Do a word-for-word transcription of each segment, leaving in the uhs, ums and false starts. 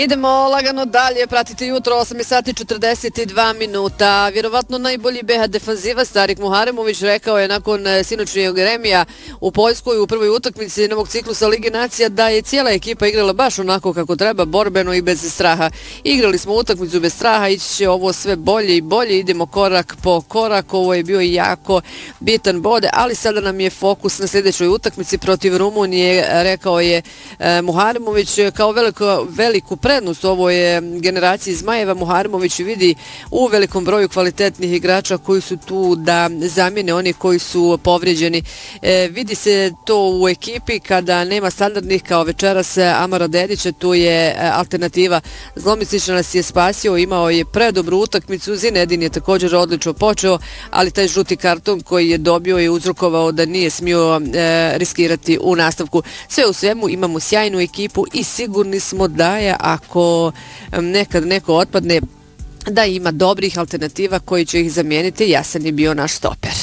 Idemo lagano dalje, pratite jutro, osam sati četrdeset dva minuta. Vjerovatno najbolji B H defanziva Starik Muharemović rekao je nakon sinoćnjeg remija u Poljskoj u prvoj utakmici novog ciklusa Lige nacija da je cijela ekipa igrala baš onako kako treba, borbeno i bez straha. Igrali smo utakmicu bez straha, ići će ovo sve bolje i bolje, idemo korak po korak, ovo je bio jako bitan bod, ali sada nam je fokus na sljedećoj utakmici protiv Rumunije, rekao je Muharemović kao veliko, veliku prednost ovoj generaciji Zmajeva. Muharemović vidi u velikom broju kvalitetnih igrača koji su tu da zamijene oni koji su povrijeđeni. E, vidi se to u ekipi kada nema standardnih kao večeras Amara Dedića, tu je alternativa. Zlomicić nas je spasio, imao je predobru utakmicu, Zinedin je također odlično počeo, ali taj žuti karton koji je dobio je uzrokovao da nije smio e, riskirati u nastavku. Sve u svemu imamo sjajnu ekipu i sigurni smo da je ako nekad neko otpadne da ima dobrih alternativa koji će ih zamijeniti. Jasan je bio naš stoper.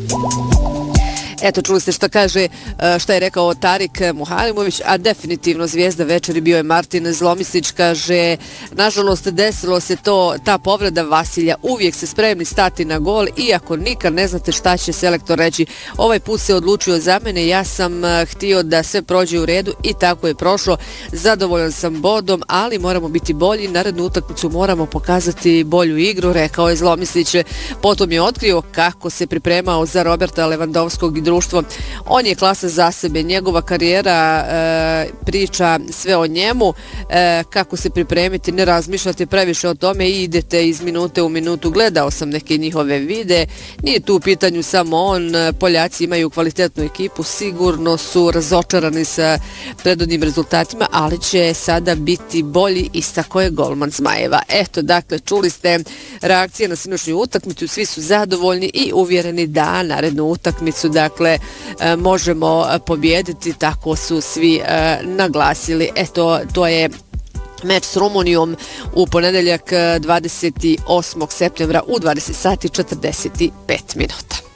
Eto, čuli ste šta kaže, šta je rekao Tarik Muharemović, a definitivno zvijezda večeri bio je Martin Zlomicić. Kaže, nažalost desilo se to, ta povreda Vasilja, uvijek se spremni stati na gol, iako nikad ne znate šta će selektor reći. Ovaj put se odlučio za mene, ja sam htio da sve prođe u redu i tako je prošlo. Zadovoljan sam bodom, ali moramo biti bolji, narednu utakmicu moramo pokazati bolju igru, rekao je Zlomicić. Potom je otkrio kako se pripremao za Roberta Lewandowskog i društvo. On je klasa za sebe, njegova karijera e, priča sve o njemu, e, kako se pripremiti, ne razmišljate previše o tome i idete iz minute u minutu. Gledao sam neke njihove vide, nije tu u pitanju samo on, Poljaci imaju kvalitetnu ekipu, sigurno su razočarani sa predodnim rezultatima, ali će sada biti bolji, istako je golman Zmajeva. Eto, dakle, čuli ste reakcije na sinoćnju utakmicu, svi su zadovoljni i uvjereni da narednu utakmicu, dakle, Dakle, možemo pobijediti, tako su svi naglasili. Eto, to je meč s Rumunijom u ponedeljak dvadeset osmog septembra u dvadeset sati četrdeset pet minuta.